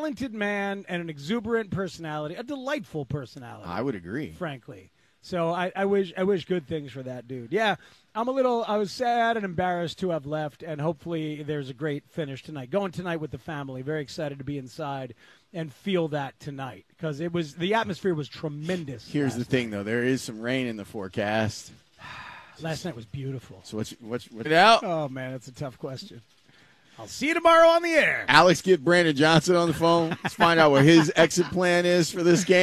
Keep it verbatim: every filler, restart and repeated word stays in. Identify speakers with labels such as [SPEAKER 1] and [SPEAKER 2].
[SPEAKER 1] talented man and an exuberant personality, a delightful personality.
[SPEAKER 2] I would agree.
[SPEAKER 1] Frankly. So I, I wish I wish good things for that dude. Yeah, I'm a little – I was sad and embarrassed to have left, and hopefully there's a great finish tonight. Going tonight with the family. Very excited to be inside and feel that tonight because it was – the atmosphere was tremendous.
[SPEAKER 2] Here's the thing,
[SPEAKER 1] night.
[SPEAKER 2] though. There is some rain in the forecast.
[SPEAKER 1] Last night was beautiful.
[SPEAKER 2] So what's what's what's it out?
[SPEAKER 1] Oh, man, that's a tough question. I'll see you tomorrow on the air.
[SPEAKER 2] Alex, get Brandon Johnson on the phone. Let's find out what his exit plan is for this game.